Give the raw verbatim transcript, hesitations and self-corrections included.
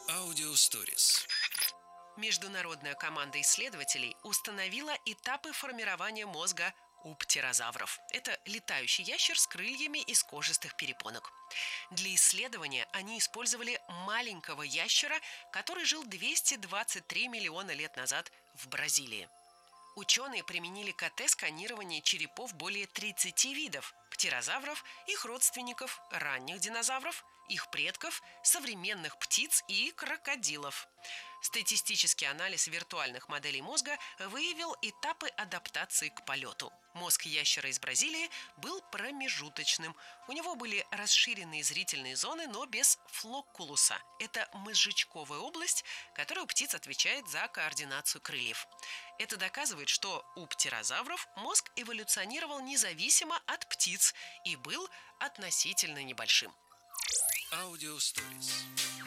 Аудиосторис. Международная команда исследователей установила этапы формирования мозга у птерозавров. Это летающий ящер с крыльями из кожистых перепонок. Для исследования они использовали маленького ящера, который жил двести двадцать три миллиона лет назад в Бразилии. Ученые применили КТ-сканирование черепов более тридцати видов птерозавров, их родственников, ранних динозавров, их предков, современных птиц и крокодилов. Статистический анализ виртуальных моделей мозга выявил этапы адаптации к полету. Мозг ящера из Бразилии был промежуточным. У него были расширенные зрительные зоны, но без флоккулуса. Это мозжечковая область, которая у птиц отвечает за координацию крыльев. Это доказывает, что у птерозавров мозг эволюционировал независимо от птиц и был относительно небольшим. Аудиосторис.